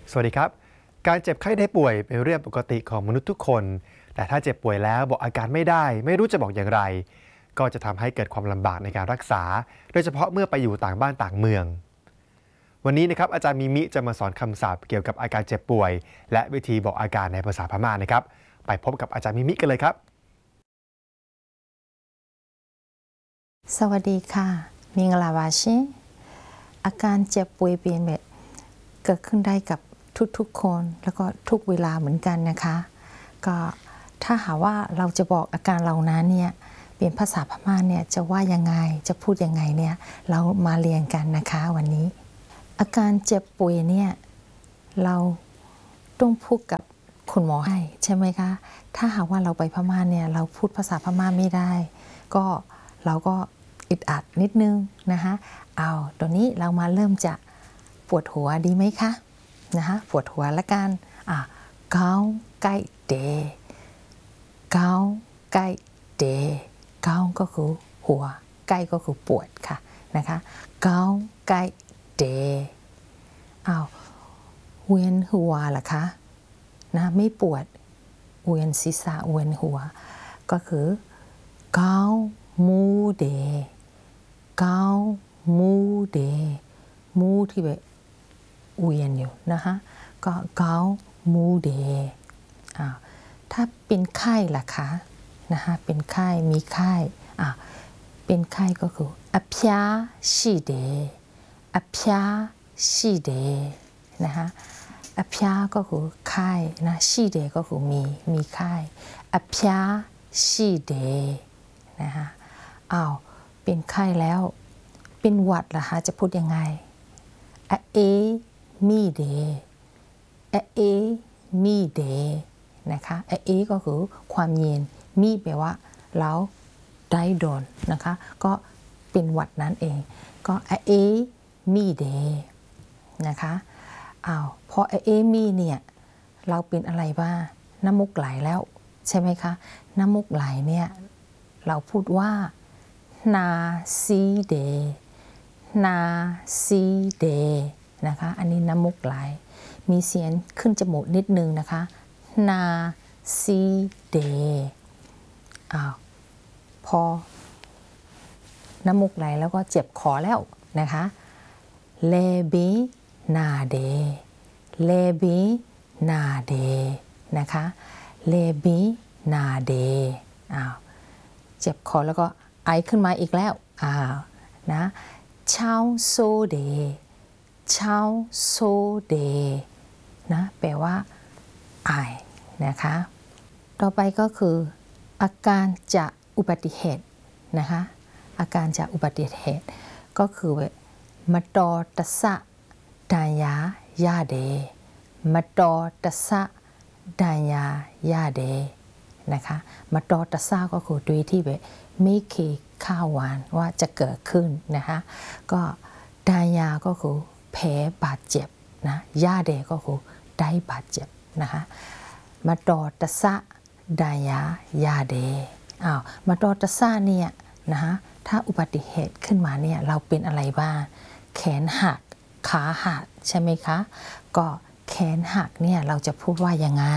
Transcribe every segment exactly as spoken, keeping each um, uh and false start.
สวัสดีครับการเจ็บไข้ได้ป่วยเป็นเรื่องปกติของมนุษย์ทุกคนแต่ถ้าเจ็บป่วยแล้วบอกอาการไม่ได้ไม่รู้จะบอกอย่างไรก็จะทำให้เกิดความลำบากในการรักษาโดยเฉพาะเมื่อไปอยู่ต่างบ้านต่างเมืองวันนี้นะครับอาจารย์มิมิจะมาสอนคำศัพท์เกี่ยวกับอาการเจ็บป่วยและวิธีบอกอาการในภาษาพม่านะครับไปพบกับอาจารย์มิมิกันเลยครับสวัสดีค่ะมิงลาวาชิอาการเจ็บป่วยเป็นแบบเกิดขึ้นได้กับทุกๆคนแล้วก็ทุกเวลาเหมือนกันนะคะก็ถ้าหาว่าเราจะบอกอาการเรานั้นเนี่ยเป็นภาษาพม่าเนี่ยจะว่ายังไงจะพูดยังไงเนี่ยเรามาเรียนกันนะคะวันนี้อาการเจ็บป่วยเนี่ยเราต้องพูดกับคุณหมอให้ใช่ไหมคะถ้าหากว่าเราไปพม่าเนี่ยเราพูดภาษาพม่าไม่ได้ก็เราก็อึดอัดนิดนึงนะคะเอาตอนนี้เรามาเริ่มจะปวดหัวดีไหมคะนะคะปวดหัวละกันอ่ะเกาไก่เดเกาไก่เดเกาก็คือหัวไก่ก็คือปวดค่ะนะคะเกาไก่เดอ้าวเวียนหัวล่ะคะนะไม่ปวดเวียนศีรษะเวียนหัวก็คือเกามูเดเกามูเดมูที่แบบเวียนอยู่นะคะก็เกามูเดอ้าวถ้าเป็นไข้ล่ะคะนะคะเป็นไข้มีไข้อ่ะเป็นไข้ก็คืออพยาชีเดอพยาชีเดนะคะอพยาก็คือไข้นะชีเดก็คือมีมีไข้อพยาชีเดนะคะอ้าวเป็นไข้แล้วเป็นหวัดล่ะคะจะพูดยังไงอะเอมีเดอะเอมีเดนะคะอะเอก็คือความเย็นมีแปลว่าเราได้โดนนะคะก็เป็นหวัดนั่นเองก็อะเอมีเดนะคะอ้าวพออะเอมีเนี่ยเราเป็นอะไรบ้างน้ำมูกไหลแล้วใช่ไหมคะน้ำมูกไหลเนี่ยเราพูดว่านาซีเดนาซีเดนะคะอันนี้น้ำมูกไหลมีเสียงขึ้นจมูกนิดนึงนะคะนาซีเดอ้าวพอน้ำมูกไหลแล้วก็เจ็บคอแล้วนะคะเลบีนาเดเลบีนาเดนะคะเลบีนาเดอ้าวเจ็บคอแล้วก็ไอขึ้นมาอีกแล้วอ้าวนะเช้าโซเดเช้าโซเดนะแปลว่าไอนะคะต่อไปก็คืออาการจากอุบัติเหตุนะคะอาการจากอุบัติเหตุก็คือมาตอตะสะดายายาเดมาตอตะสะดายายาเดนะคะมาตอตะสะก็คือโดยที่แบบไม่เคยคาดหวังว่าจะเกิดขึ้นนะคะก็ดายาก็คือแผลบาดเจ็บนะยาเดก็คือได้บาดเจ็บนะคะมาตอตะสะดายายาเดอ้าวมาตอตะสะเนี่ยนะคะถ้าอุบัติเหตุขึ้นมาเนี่ยเราเป็นอะไรบ้างแขนหักขาหักใช่ไหมคะก็แขนหักเนี่ยเราจะพูดว่ายังไง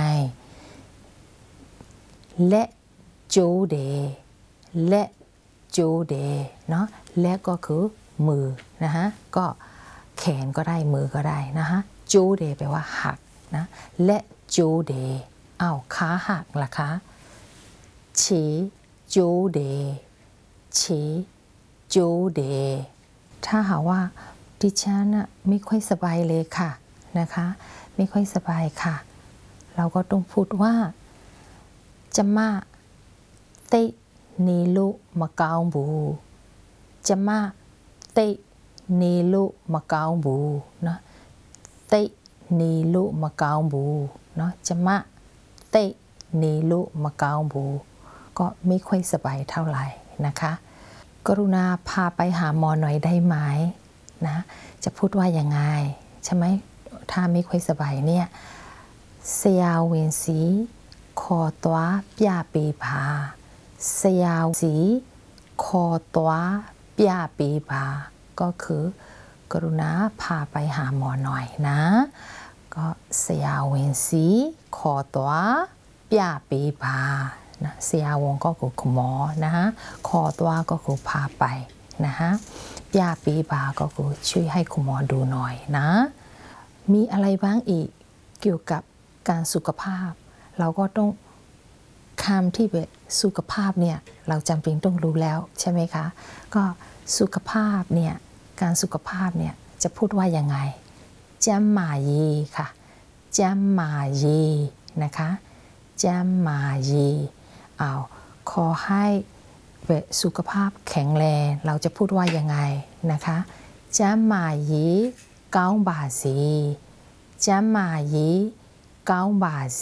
และโจเดและโจเดเนาะและก็คือมือนะคะก็แขนก็ได้มือก็ได้นะคะโจเดแปลว่าหักนะและโจเดอ้าวขาหักล่ะคะเฉโจเดเฉโจเดถ้าหาว่าดิฉันน่ะไม่ค่อยสบายเลยค่ะนะคะไม่ค่อยสบายค่ะเราก็ต้องพูดว่าจะมาเตนีลุมะกาวบูจะมาเตนีลุมะกาวบูเนาะเตนีลุมะกาวบูเนาะจะมาเตนีลุมะกาวบูก็ไม่ค่อยสบายเท่าไหร่นะคะกรุณาพาไปหาหมอหน่อยได้ไหมนะจะพูดว่ายังไงใช่ไหมถ้าไม่ค่อยสบายเนี่ยเซียวเวนสีคอตัวปยาปีพาเซียวสีคอตัวปยาปีพาก็คือกรุณาพาไปหาหมอหน่อยนะกก็ဆရာဝန်စီခေါ်သွားပြပေးပါนะဆရာဝန်ก็คือคุณหมอนะฮะခေါ်သွားก็คือพาไปนะฮะပြပေးပါก็คือช่วยให้คุณหมอดูหน่อยนะมีอะไรบ้างอีกเกี่ยวกับการสุขภาพเราก็ต้องคำที่เป็นสุขภาพเนี่ยเราจำเป็นต้องรู้แล้วใช่ไหมคะก็สุขภาพเนี่ยการสุขภาพเนี่ยจะพูดว่ายังไงจำหมายีค่ะจำหมายีนะคะจำหมายีเอาขอให้สุขภาพแข็งแรงเราจะพูดว่ายังไงนะคะจำหมายีก้าวบาสีจำหมายีก้าวบาสี